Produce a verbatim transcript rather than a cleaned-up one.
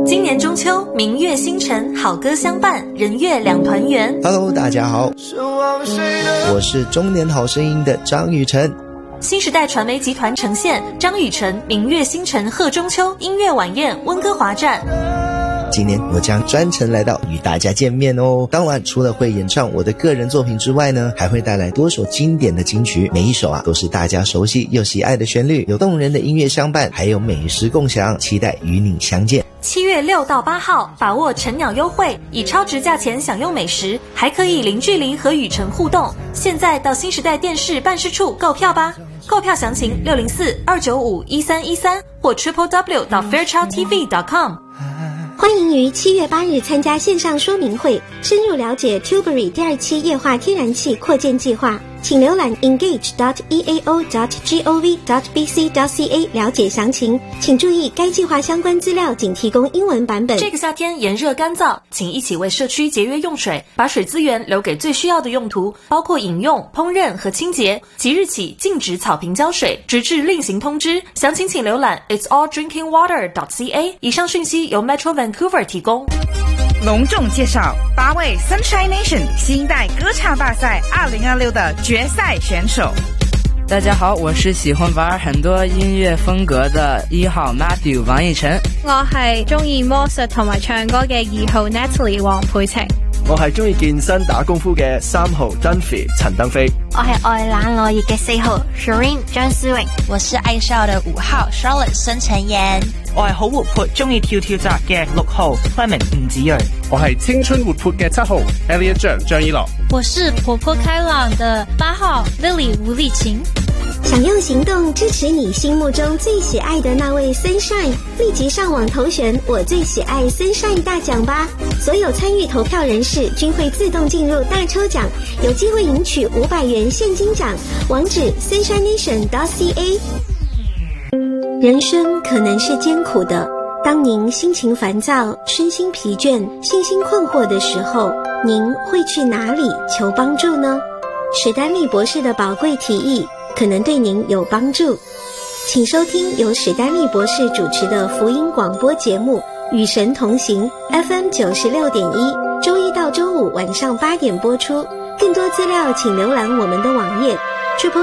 今年中秋，明月星辰，好歌相伴，人月两团圆。 Hello， 大家好，我是中年好声音的张雨晨。 新时代传媒集团呈现张雨晨明月星辰贺中秋音乐晚宴温哥华站。 今年我将专程来到与大家见面哦。当然除了会演唱我的个人作品之外呢，还会带来多首经典的金曲，每一首啊都是大家熟悉又喜爱的旋律，有动人的音乐相伴，还有美食共享，期待与你相见。 七月六到八号，把握晨鸟优惠，以超值价钱享用美食，还可以零距离和雨晨互动。现在到新时代电视办事处购票吧，购票详情六零四二九五一三一三或 triple w 到 fairchild t v 点 com。 欢迎于七月八日参加线上说明会，深入了解 Tilbury 第二期液化天然气扩建计划，请浏览 engage dot e a o dot gov dot b c dot c a 了解详情。请注意，该计划相关资料仅提供英文版本。 这个夏天炎热干燥，请一起为社区节约用水，把水资源留给最需要的用途，包括饮用、烹饪和清洁。即日起禁止草坪浇水，直至另行通知。详情请浏览 its all drinking water dot c a。以上讯息由 Metro Vancouver 提供。 隆重介绍八位 Sunshine Nation 新一代歌唱大赛二零二六的决赛选手。 大家好，我是喜欢玩很多音乐風格的一號 Matthew 王奕晨。 我係中意魔術同埋唱歌嘅二號 Natalie 黃佩晴。 我係中意健身打功夫嘅三號 Dunphy 陳登飛。 我係愛冷愛熱嘅四號 Shireen 張思穎。 我是愛笑的五號 Charlotte 孫晨妍。 我係好活潑中意跳跳紮嘅六號 Clement 吳子睿。 我係青春活潑嘅七號 Elliot 張張一樂。 我是活潑開朗的八號 Lily 吳麗琴。 想用行動支持你心目中最喜愛的那位 Sunshine， 立即上網投選我最喜愛 Sunshine 大獎吧！所有參與投票人士均會自動進入大抽獎，有機會贏取五百元現金獎。網址 sunshine nation dot c a。 人生可能是艱苦的，當您心情煩躁、身心疲倦、信心困惑的時候，您會去哪裡求幫助呢？史丹利博士的寶貴提議可能對您有幫助，請收聽由史丹利博士主持的福音廣播節目《與神同行》F M 九十六點一，周一到周五晚上八點播出。更多資料請瀏覽我們的網頁